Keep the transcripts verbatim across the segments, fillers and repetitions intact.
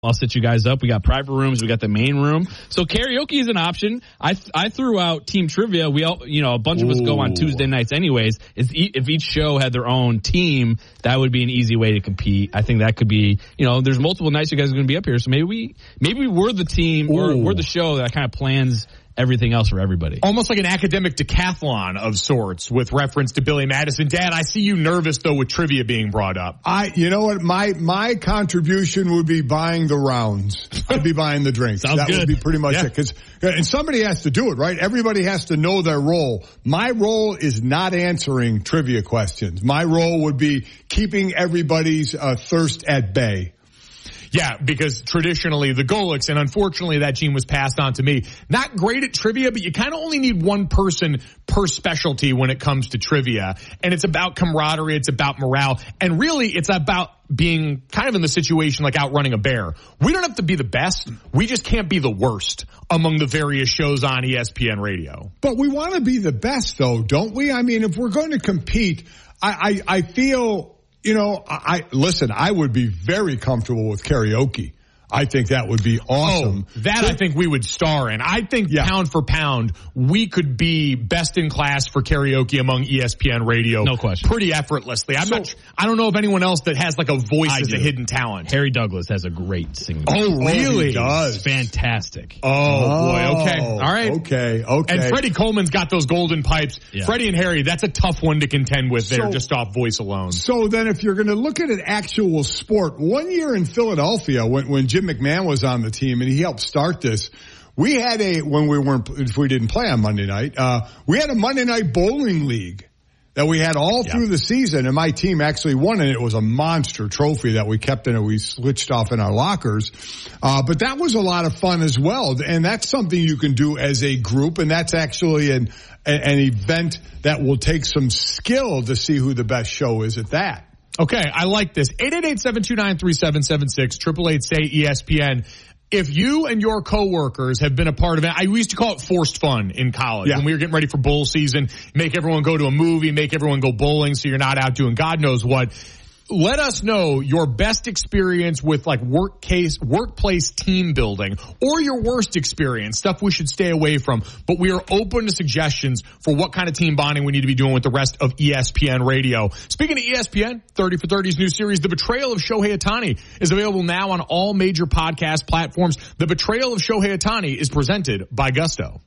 I'll set you guys up. We got private rooms. We got the main room. So karaoke is an option. I I threw out team trivia. We all, you know, a bunch of us go on Tuesday nights anyways. If, if each show had their own team, that would be an easy way to compete. I think that could be, you know, there's multiple nights you guys are going to be up here. So maybe we, maybe we're the team or we're the show that kind of plans everything else for everybody. Almost like an academic decathlon of sorts with reference to Billy Madison. Dad, I see you nervous, though, with trivia being brought up. I, you know what? My, my contribution would be buying the rounds. I'd be buying the drinks. Sounds that good. would be pretty much yeah. it. Cause, and somebody has to do it, right? Everybody has to know their role. My role is not answering trivia questions. My role would be keeping everybody's uh, thirst at bay. Yeah, because traditionally the Golics, and unfortunately that gene was passed on to me. Not great at trivia, but you kind of only need one person per specialty when it comes to trivia. And it's about camaraderie, it's about morale, and really it's about being kind of in the situation like outrunning a bear. We don't have to be the best. We just can't be the worst among the various shows on E S P N radio. But we want to be the best, though, don't we? I mean, if we're going to compete, I, I, I feel... You know, I, listen, I would be very comfortable with karaoke. I think that would be awesome. Oh, that I think we would star in. I think yeah. pound for pound, we could be best in class for karaoke among E S P N radio. No question. Pretty effortlessly. I'm so, not, I don't know of anyone else that has like a voice I as do. a hidden talent. Harry Douglas has a great singing. Oh, really? Oh, he does. It's fantastic. Oh, oh, boy. Okay. All right. Okay. Okay. And Freddie Coleman's got those golden pipes. Yeah. Freddie and Harry, that's a tough one to contend with there, so, just off voice alone. So then if you're going to look at an actual sport, one year in Philadelphia when, when Jim McMahon was on the team and he helped start this, we had a, when we weren't, if we didn't play on Monday night, uh, we had a Monday night bowling league that we had all yeah. through the season, and my team actually won, and it was a monster trophy that we kept in and we switched off in our lockers. Uh, but that was a lot of fun as well, and that's something you can do as a group, and that's actually an, an event that will take some skill to see who the best show is at that. Okay, I like this. eight eight eight, seven two nine, three seven seven six, eight eight eight, say E S P N. If you and your coworkers have been a part of it, I used to call it forced fun in college. Yeah. When we were getting ready for bowl season, make everyone go to a movie, make everyone go bowling so you're not out doing God knows what. Let us know your best experience with like work case, workplace team building, or your worst experience, stuff we should stay away from. But we are open to suggestions for what kind of team bonding we need to be doing with the rest of E S P N radio. Speaking of E S P N, thirty for thirty's new series, The Betrayal of Shohei Ohtani, is available now on all major podcast platforms. The Betrayal of Shohei Ohtani is presented by Gusto.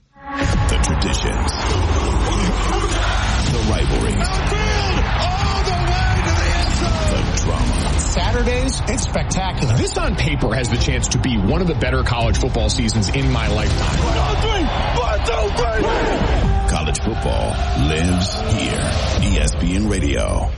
The traditions, the rivalries, drama. Saturdays, it's spectacular. This on paper has the chance to be one of the better college football seasons in my lifetime. One, two, three. One, two, three. College football lives here. E S P N Radio.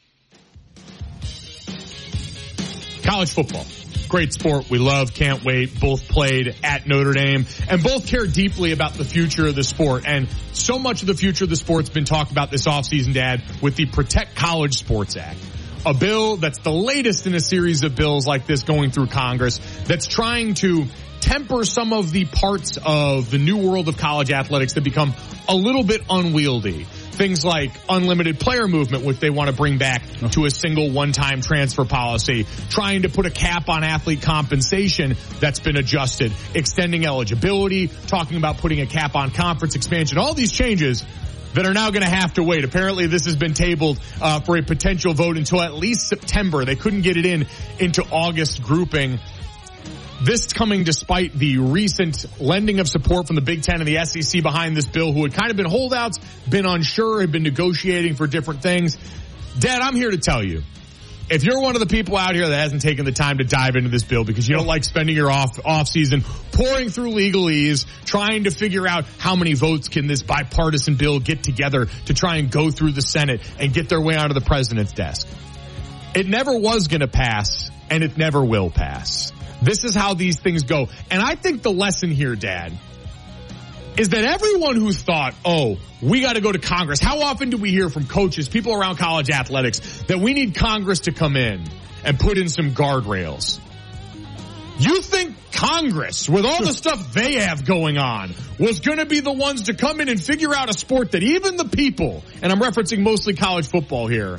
College football. Great sport. We love, can't wait. Both played at Notre Dame and both care deeply about the future of the sport. And so much of the future of the sport's been talked about this offseason, Dad, with the Protect College Sports Act. A bill that's the latest in a series of bills like this going through Congress that's trying to temper some of the parts of the new world of college athletics that become a little bit unwieldy. Things like unlimited player movement, which they want to bring back to a single one-time transfer policy, trying to put a cap on athlete compensation that's been adjusted, extending eligibility, talking about putting a cap on conference expansion, all these changes that are now going to have to wait. Apparently this has been tabled uh, for a potential vote until at least September. They couldn't get it in into August grouping. This coming despite the recent lending of support from the Big Ten and the S E C behind this bill, who had kind of been holdouts, been unsure, had been negotiating for different things. Dad, I'm here to tell you, if you're one of the people out here that hasn't taken the time to dive into this bill because you don't like spending your off off season pouring through legalese, trying to figure out how many votes can this bipartisan bill get together to try and go through the Senate and get their way onto the president's desk. It never was going to pass, and it never will pass. This is how these things go. And I think the lesson here, Dad, is that everyone who thought, oh, we got to go to Congress. How often do we hear from coaches, people around college athletics, that we need Congress to come in and put in some guardrails? You think Congress, with all the stuff they have going on, was going to be the ones to come in and figure out a sport that even the people, and I'm referencing mostly college football here,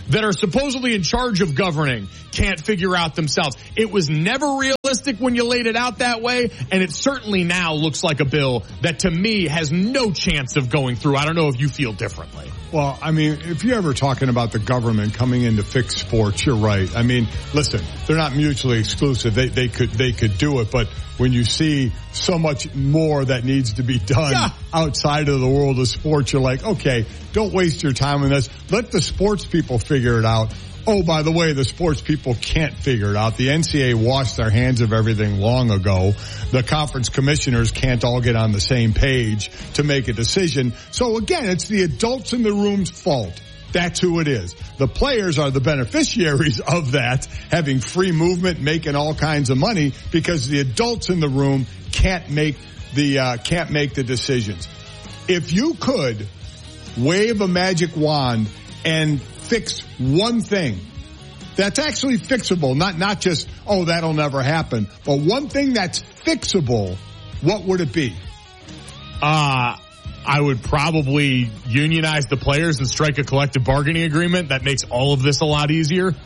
that are supposedly in charge of governing can't figure out themselves. It was never realistic when you laid it out that way, and it certainly now looks like a bill that to me has no chance of going through. I don't know if you feel differently. Well, I mean, if you're ever talking about the government coming in to fix sports, you're right. I mean, listen, they're not mutually exclusive. They, they could, they could do it, but when you see so much more that needs to be done yeah. outside of the world of sports, you're like, okay, don't waste your time on this. Let the sports people figure it out. Oh, by the way, the sports people can't figure it out. The N C double A washed their hands of everything long ago. The conference commissioners can't all get on the same page to make a decision. So again, it's the adults in the room's fault. That's who it is. The players are the beneficiaries of that, having free movement, making all kinds of money, because the adults in the room can't make the, uh, can't make the decisions. If you could wave a magic wand and fix one thing that's actually fixable, not, not just, oh, that'll never happen, but one thing that's fixable, what would it be? Uh, I would probably unionize the players and strike a collective bargaining agreement. That makes all of this a lot easier.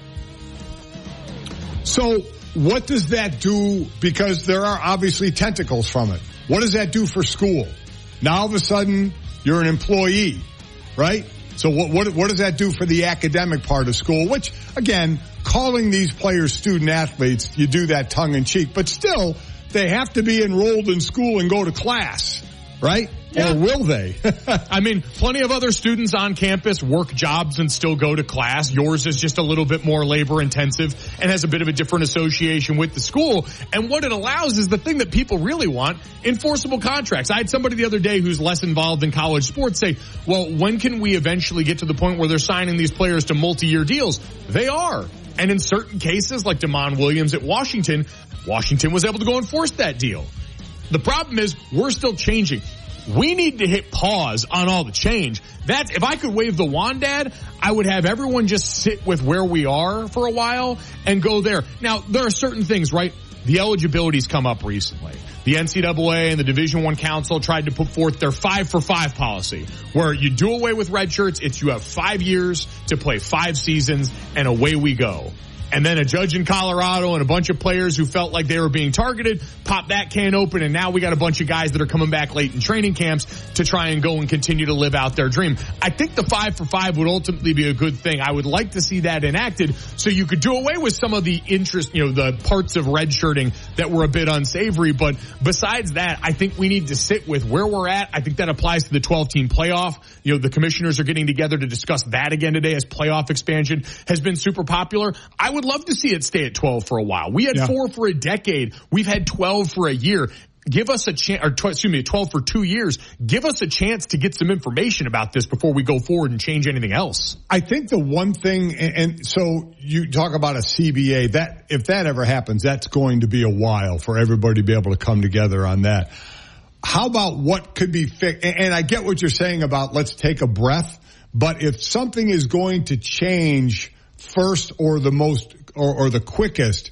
So what does that do? Because there are obviously tentacles from it. What does that do for school? Now all of a sudden you're an employee, right? So what, what, what does that do for the academic part of school? Which, again, calling these players student athletes, you do that tongue in cheek, but still, they have to be enrolled in school and go to class, right? Yeah. Or will they? I mean, plenty of other students on campus work jobs and still go to class. Yours is just a little bit more labor intensive and has a bit of a different association with the school. And what it allows is the thing that people really want, enforceable contracts. I had somebody the other day who's less involved in college sports say, well, when can we eventually get to the point where they're signing these players to multi-year deals? They are. And in certain cases, like Damon Williams at Washington, Washington was able to go enforce that deal. The problem is we're still changing. We need to hit pause on all the change. That's, if I could wave the wand, Dad, I would have everyone just sit with where we are for a while and go there. Now, there are certain things, right? The eligibility's come up recently. The N C double A and the Division I Council tried to put forth their five for five policy, where you do away with red shirts. It's you have five years to play five seasons, and away we go. And then a judge in Colorado and a bunch of players who felt like they were being targeted popped that can open, and now we got a bunch of guys that are coming back late in training camps to try and go and continue to live out their dream. I think the five for five would ultimately be a good thing. I would like to see that enacted so you could do away with some of the interest, you know, the parts of redshirting that were a bit unsavory. But besides that, I think we need to sit with where we're at. I think that applies to the twelve-team playoff. You know, the commissioners are getting together to discuss that again today as playoff expansion has been super popular. I would love to see it stay at twelve for a while. We had yeah. four for a decade. We've had twelve for a year. Give us a chance, or tw- excuse me, twelve for two years. Give us a chance to get some information about this before we go forward and change anything else. I think the one thing, and, and so you talk about a C B A, that if that ever happens, that's going to be a while for everybody to be able to come together on that. How about what could be fixed? And, and I get what you're saying about let's take a breath, but if something is going to change first or the most or, or the quickest,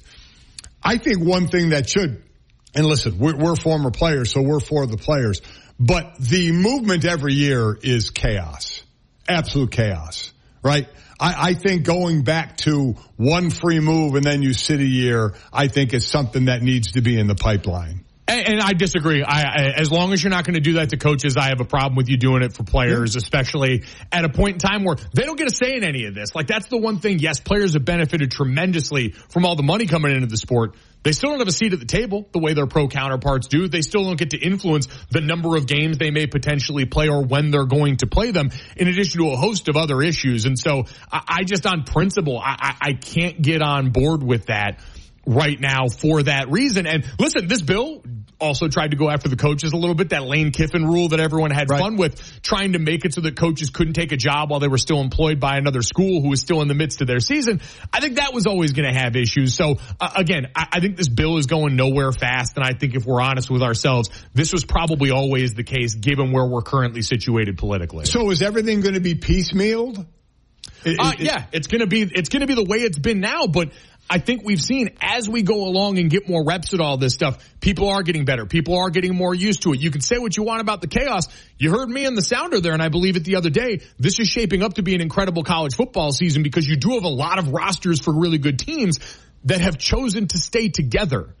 I think one thing that should, and listen, we're, we're former players, so we're for the players, but the movement every year is chaos, absolute chaos, right? I, I think going back to one free move and then you sit a year, I think is something that needs to be in the pipeline. And, and I disagree. I, I, as long as you're not going to do that to coaches, I have a problem with you doing it for players, yeah. especially at a point in time where they don't get a say in any of this. Like, that's the one thing. Yes, players have benefited tremendously from all the money coming into the sport. They still don't have a seat at the table the way their pro counterparts do. They still don't get to influence the number of games they may potentially play or when they're going to play them, in addition to a host of other issues. And so I, I just, on principle, I, I, I can't get on board with that right now for that reason. And listen, this bill also tried to go after the coaches a little bit, that Lane Kiffin rule that everyone had right. fun with, trying to make it so that coaches couldn't take a job while they were still employed by another school who was still in the midst of their season. I think that was always going to have issues. So uh, again, I, I think this bill is going nowhere fast. And I think if we're honest with ourselves, this was probably always the case given where we're currently situated politically. So is everything going to be piecemealed? Uh, yeah, it's going to be, it's going to be the way it's been now, but I think we've seen as we go along and get more reps at all this stuff, people are getting better. People are getting more used to it. You can say what you want about the chaos. You heard me and the Sounder there, and I believe it the other day. This is shaping up to be an incredible college football season because you do have a lot of rosters for really good teams that have chosen to stay together.